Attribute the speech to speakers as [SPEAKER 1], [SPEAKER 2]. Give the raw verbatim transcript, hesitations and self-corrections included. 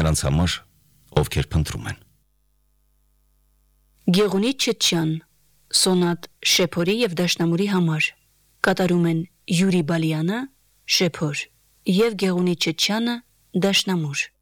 [SPEAKER 1] նրանց համար, ովքեր փնտրում են։
[SPEAKER 2] Գեղունի Չեչյան, սոնատ Շեփորի եւ Դաշնամուրի համար, կատարում են Յուրի Բալյանը, Շեփոր, եւ Գեղունի Չեչյանը, Դաշնամուր։